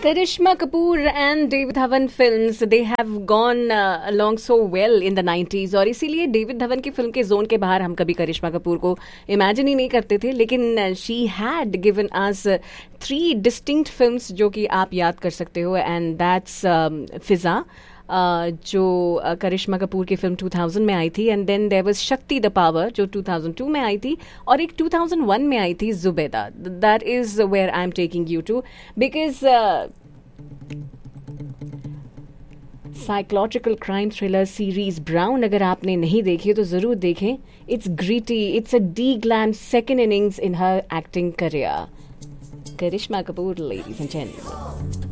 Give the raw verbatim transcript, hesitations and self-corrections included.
Karishma Kapoor and David Dhawan films, they have gone uh, along so well in the nineties और इसीलिए David Dhawan की film के zone के बाहर हम कभी करिश्मा कपूर को इमेजिन ही नहीं करते थे, लेकिन she had given us three distinct films जो कि आप याद कर सकते हो, एंड दैट्स फिजा Uh, जो uh, करिश्मा कपूर की फिल्म टू थाउज़ेंड में आई थी, एंड देन देयर वाज शक्ति द पावर जो टू थाउज़ेंड टू में आई थी, और एक टू थाउज़ेंड वन में आई थी Zubaida. That is where I am taking you to, because psychological crime thriller series brown अगर आपने नहीं देखी तो ज़रूर देखें. It's gritty, it's a D glam second innings in her acting career. Karishma Kapoor, ladies and gentleman.